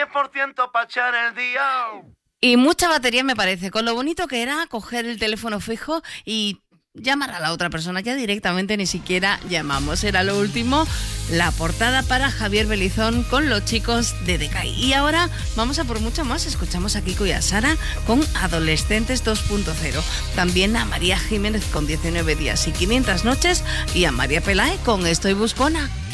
10% para echar el día. Y mucha batería me parece, con lo bonito que era coger el teléfono fijo y llamar a la otra persona. Ya directamente ni siquiera llamamos. Era lo último, la portada para Javier Belizón con los chicos de Decay. Y ahora vamos a por mucho más. Escuchamos a Kiko y a Sara con Adolescentes 2.0. También a María Jiménez con 19 días y 500 noches. Y a María Pelae con Estoy Buscona.